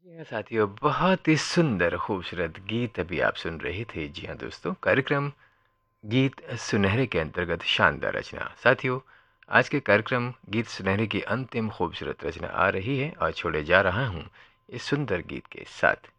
जी हाँ साथियों, बहुत ही सुंदर खूबसूरत गीत अभी आप सुन रहे थे। जी हाँ दोस्तों, कार्यक्रम गीत सुनहरे के अंतर्गत शानदार रचना। साथियों, आज के कार्यक्रम गीत सुनहरे की अंतिम खूबसूरत रचना आ रही है और छोड़े जा रहा हूँ इस सुंदर गीत के साथ।